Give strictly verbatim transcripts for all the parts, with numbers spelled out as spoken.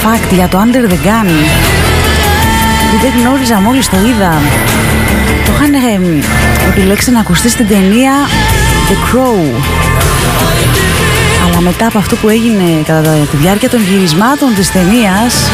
fact για το Under the Gun που δεν γνώριζα μόλις το είδα. Το είχαν ε, επιλέξει να ακουστεί στην ταινία The Crow, αλλά μετά από αυτό που έγινε κατά τη διάρκεια των γυρισμάτων της ταινίας,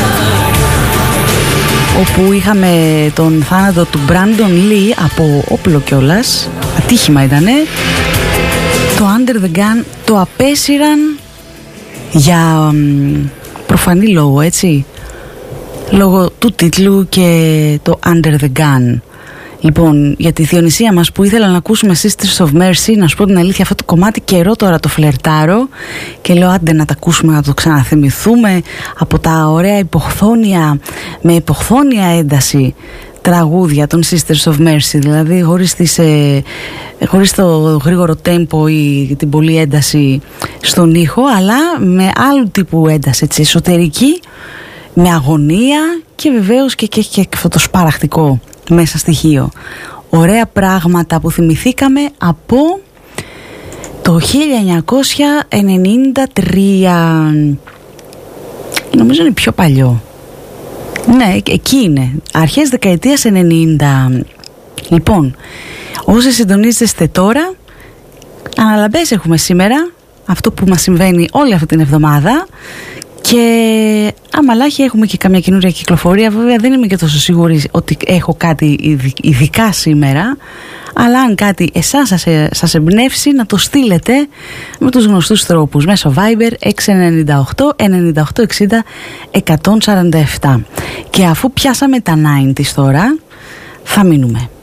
όπου είχαμε τον θάνατο του Brandon Lee από όπλο κιόλας, ατύχημα ήτανε, το Under the Gun το απέσυραν για προφανή λόγο, έτσι, λόγω του τίτλου και το Under the Gun. Λοιπόν, για τη Διονυσία μας που ήθελα να ακούσουμε Sisters of Mercy, να σου πω την αλήθεια, αυτό το κομμάτι καιρό τώρα το φλερτάρω και λέω άντε να τα ακούσουμε, να το ξαναθυμηθούμε, από τα ωραία υποχθόνια, με υποχθόνια ένταση τραγούδια των Sisters of Mercy, δηλαδή χωρίς, τις, ε, χωρίς το γρήγορο τέμπο ή την πολλή ένταση στον ήχο, αλλά με άλλου τύπου ένταση, έτσι, εσωτερική, με αγωνία και βεβαίως και, και, και αυτό το σπαραχτικό μέσα στοιχείο. Ωραία πράγματα που θυμηθήκαμε από το χίλια εννιακόσια ενενήντα τρία. Νομίζω είναι πιο παλιό. Ναι, εκεί είναι. Αρχές δεκαετίας ενενήντα. Λοιπόν, όσοι συντονίζεστε τώρα, αναλαμπές έχουμε σήμερα, αυτό που μας συμβαίνει όλη αυτή την εβδομάδα. Και αμαλάχη έχουμε και καμιά καινούρια κυκλοφορία. Βέβαια δεν είμαι και τόσο σίγουρη ότι έχω κάτι ειδικά σήμερα, αλλά αν κάτι εσάς σας, σας εμπνεύσει, να το στείλετε με τους γνωστούς τρόπους, μέσω Viber έξι εννιά οκτώ εννιά οκτώ εξήντα εκατόν σαράντα επτά. Και αφού πιάσαμε τα ενενήντα τώρα, θα μείνουμε.